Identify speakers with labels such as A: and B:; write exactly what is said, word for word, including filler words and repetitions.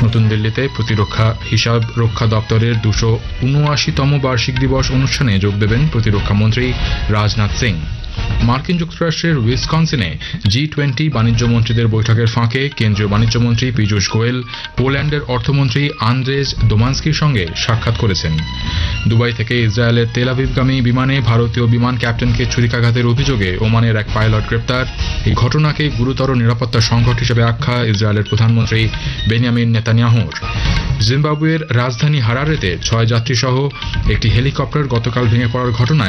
A: নতুন দিল্লিতে প্রতিরক্ষা হিসাব রক্ষা দপ্তরের দুশো উনআশিতম বার্ষিক দিবস অনুষ্ঠানে যোগ দেবেন প্রতিরক্ষামন্ত্রী রাজনাথ সিং। মার্কিন যুক্তরাষ্ট্রের উইসকনসিনে জি টোয়েন্টি বাণিজ্য মন্ত্রীদের বৈঠকের ফাঁকে কেন্দ্রীয় বাণিজ্যমন্ত্রী পীযূষ গোয়েল পোল্যান্ডের অর্থমন্ত্রী আন্দ্রেজ দোমানস্কির সঙ্গে সাক্ষাৎ করেছেন। দুবাই থেকে ইসরায়েলের তেল আভিভগামী বিমানে ভারতীয় বিমান ক্যাপ্টেনকে ছুরিকাঘাতের অভিযোগে ওমানের এক পাইলট গ্রেপ্তার। এই ঘটনাকে গুরুতর নিরাপত্তা সংকট হিসেবে আখ্যা ইসরায়েলের প্রধানমন্ত্রী বেনিয়ামিন নেতানিয়াহুর। জিম্বাবুয়ের রাজধানী হারারেতে ছয় যাত্রী সহ একটি হেলিকপ্টার গতকাল ভেঙে পড়ার ঘটনায়